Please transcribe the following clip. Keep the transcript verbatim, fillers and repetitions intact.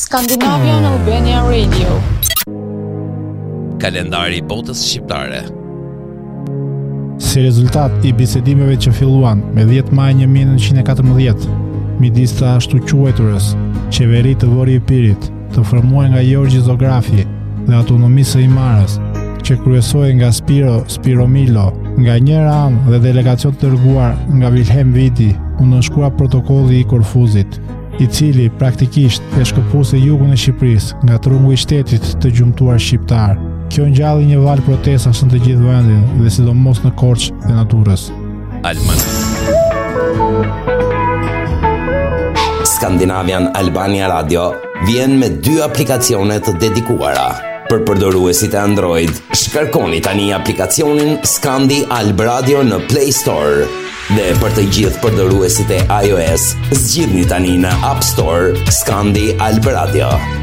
Scandinavian Albania Radio. Kalendari i botës shqiptare. Si rezultat i bisedimeve që filluan me dhjetë maj një mijë nëntëqind e katërmbëdhjetë midis të ashtu quajturës Qeveritë të Vori i Pirit, të formuar nga Gjorgji Zografi dhe Autonomisë së Imarës, që kryesohej nga Spiro Spiromilo, nga njëra anë dhe delegacion të dërguar nga Wilhelm Viti, u nënshkrua protokolli i Korfuzit, i cili praktikisht e shkëpuste jugun e Shqipërisë nga trungu i shtetit të gjumtuar shqiptar. Kjo ngjalli një val protestash në të gjithë vendin dhe sidomos në Korçë dhe Naturës. Alman. Scandinavian Albania Radio vjen me dy aplikacione të dedikuara. Për përdoruesit e Android, shkarkoni tani aplikacionin Scandi Alb Radio në Play Store. Dhe për të gjithë përdoruesit e iOS, zgjidhni tani në App Store Scandi Alb Radio.